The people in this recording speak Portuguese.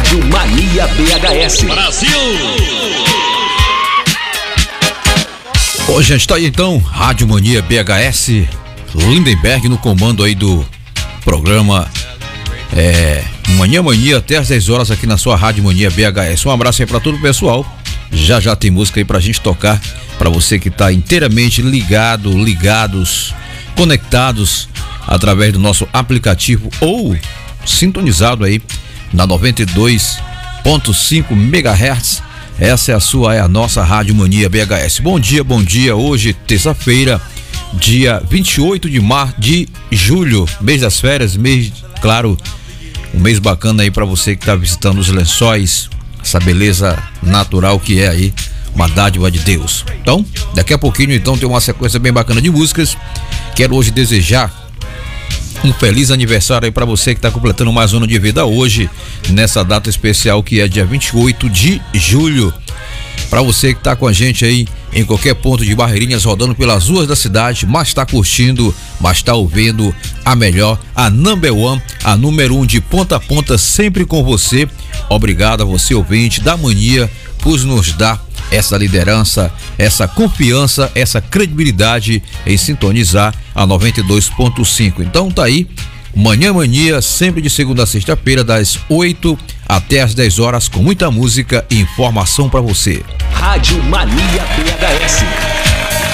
Rádio Mania BHS. Brasil! Hoje a gente tá aí então, Rádio Mania BHS, Lindenberg no comando aí do programa Manhã Mania até às 10 horas aqui na sua Rádio Mania BHS. Um abraço aí pra todo o pessoal. Já tem música aí pra gente tocar, pra você que tá inteiramente ligados, conectados através do nosso aplicativo ou sintonizado aí na 92.5 MHz. Essa é a nossa Rádio Mania BHS. Bom dia. Hoje, terça-feira, dia 28 de julho, mês das férias, claro, um mês bacana aí pra você que tá visitando os Lençóis, essa beleza natural que é aí, uma dádiva de Deus. Então, daqui a pouquinho então tem uma sequência bem bacana de músicas. Quero hoje desejar um feliz aniversário aí pra você que tá completando mais um ano de vida hoje, nessa data especial que é dia 28 de julho. Pra você que tá com a gente aí em qualquer ponto de Barreirinhas, rodando pelas ruas da cidade, mas tá curtindo, mas tá ouvindo a melhor, a number one, a número 1 de ponta a ponta, sempre com você. Obrigado a você, ouvinte da Mania, por nos dar essa liderança, essa confiança, essa credibilidade em sintonizar a 92.5. Então tá aí, Manhã Mania, sempre de segunda a sexta-feira, das 8 até as 10 horas, com muita música e informação pra você. Rádio Mania BHS.